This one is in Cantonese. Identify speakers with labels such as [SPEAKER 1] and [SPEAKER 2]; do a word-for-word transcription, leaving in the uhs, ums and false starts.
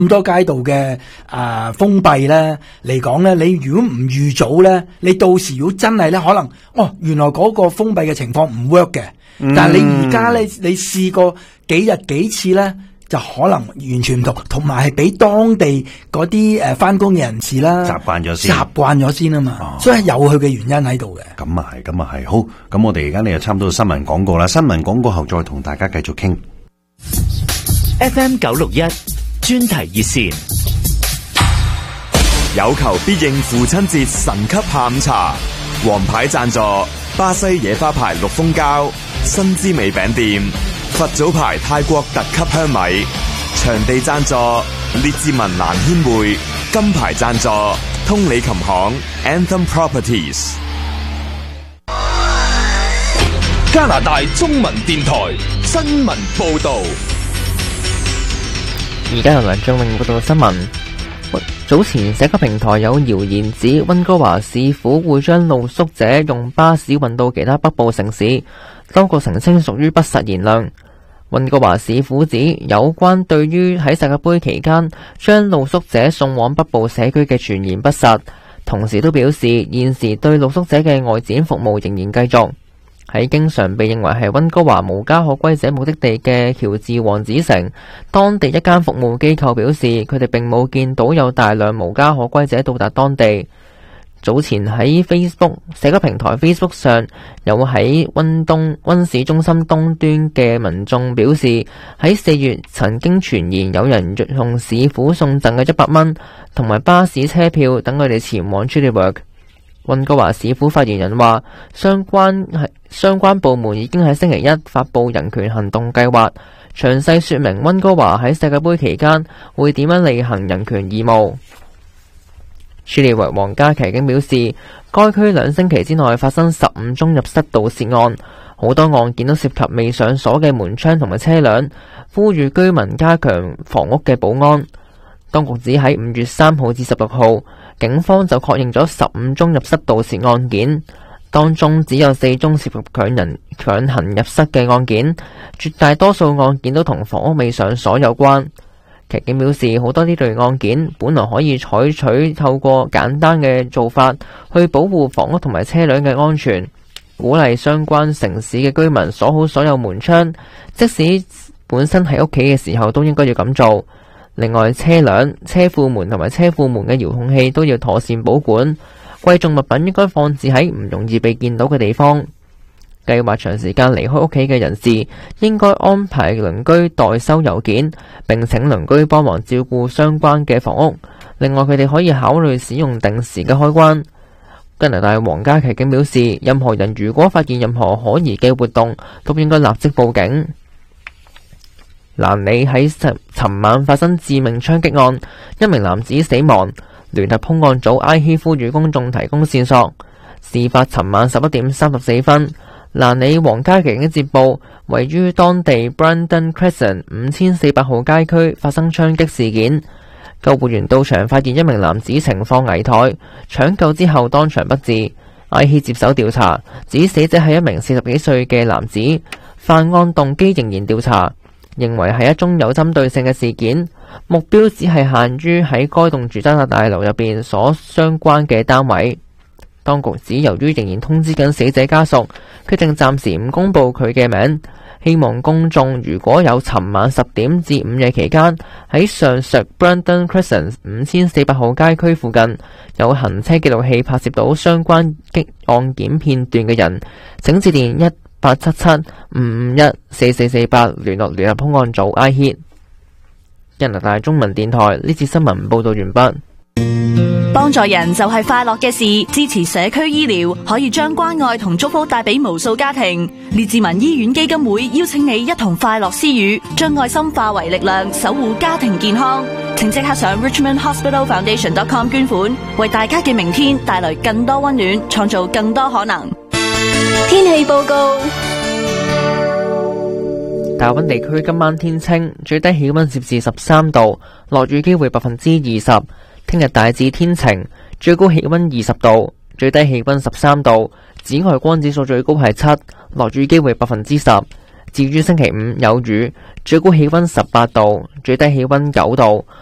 [SPEAKER 1] 咁多街道嘅啊、呃、封閉咧嚟講咧，你如果唔預早咧，你到時如果真係咧，可能哦原來嗰個封閉嘅情況唔 work 嘅，嗯、但係你而家咧，你試過幾日幾次咧，就可能完全唔同，同埋係俾當地嗰啲誒翻工嘅人士啦
[SPEAKER 2] 習慣咗先，
[SPEAKER 1] 習慣咗先啊嘛，哦、所以係有佢嘅原因喺度嘅。
[SPEAKER 2] 咁啊係，咁啊係，好，咁我哋而家呢就差唔多新聞廣告啦，新聞廣告後再同大家繼續傾。
[SPEAKER 3] F M 九六一專題熱線，
[SPEAKER 4] 有求必應父親節神級下午茶，王牌贊助巴西野花牌綠蜂膠、新滋味餅店、佛祖牌泰國特級香米，場地贊助列治文蘭軒會，金牌贊助通利琴行 Anthem Properties。
[SPEAKER 5] 加拿大中文電台新聞報道。
[SPEAKER 6] 而家由梁俊永報道新聞。早前社交平台有謠言指溫哥華市府會將露宿者用巴士運到其他北部城市，當局澄清屬於不實言論。溫哥華市府指有關對於喺世界盃期間將露宿者送往北部社區嘅傳言不實，同時都表示現時對露宿者嘅外展服務仍然繼續。喺經常被認為係溫哥華無家可歸者目的地嘅喬治王子城，當地一間服務機構表示，佢哋並冇見到有大量無家可歸者到達當地。早前喺 Facebook 社交平台 Facebook 上，有喺溫東溫市中心東端嘅民眾表示，喺四月曾經傳言有人用市府送贈嘅一百蚊同埋巴士車票等佢哋前往 Chilliwack。溫哥華市府發言人話，相關係相關部門已經喺星期一發布人權行動計劃，詳細說明溫哥華喺世界盃期間會點樣履行人權義務。Chilliwack皇家騎警表示，該區兩星期之內發生十五宗入室盜竊案，好多案件都涉及未上鎖嘅門窗同埋車輛，呼籲居民加強房屋嘅保安。當局指喺五月三號至十六號，警方就確認咗十五宗入室盜竊案件，當中只有四宗涉及強人強行入室嘅案件，絕大多數案件都同房屋未上鎖有關。騎警表示，好多呢類案件本來可以採取透過簡單嘅做法去保護房屋同埋車輛嘅安全，鼓勵相關城市嘅居民鎖好所有門窗，即使本身喺屋企嘅時候都應該要咁做。另外，車輛、車庫門同埋車庫門嘅遙控器都要妥善保管，貴重物品應該放置喺唔容易被見到嘅地方。計劃長時間離開屋企嘅人士應該安排鄰居代收郵件，並請鄰居幫忙照顧相關嘅房屋。另外，佢哋可以考慮使用定時嘅開關。加拿大皇家騎警表示，任何人如果發現任何可疑嘅活動，都應該立即報警。蘭里喺尋晚發生致命槍擊案，一名男子死亡。聯合兇案組埃希呼籲公眾提供線索。事發尋晚十一點三十四分，蘭里皇家騎警接報，位於當地 Brandon Crescent 五千四百號街區發生槍擊事件。救護員到場發現一名男子情況危殆，搶救之後當場不治。埃希接手調查，指死者係一名四十幾歲嘅男子，犯案動機仍然調查。認為係一宗有針對性嘅事件，目標只係限於喺該棟住宅大樓入邊所相關嘅單位。當局指由於仍然通知緊死者家屬，決定暫時唔公布佢嘅名，希望公眾如果有尋晚十點至午夜期間喺上述 Brandon Crescent 五千四百號街區附近有行車記錄器拍攝到相關擊案件片段嘅人，請致電一八七七五五一四四四八聯絡聯合兇案組 I H I T。 加拿大中文電台呢次新聞報道完畢。
[SPEAKER 7] 幫助人就係快樂嘅事，支持社區醫療可以將關愛同祝福帶俾無數家庭。列治文醫院基金會邀請你一同快樂施予，將愛心化為力量，守護家庭健康。請即刻上 richmond hospital foundation dot com 捐款，為大家嘅明天帶來更多溫暖，創造更多可能。天氣報告：
[SPEAKER 6] 大溫地區今晚天晴，最低氣溫攝氏十三度，落雨機會百分之二十。聽日大致天晴，最高氣溫二十度，最低氣溫十三度。紫外光指數最高係七，落雨機會百分之十。至於星期五有雨，最高氣溫十八度，最低氣溫九度，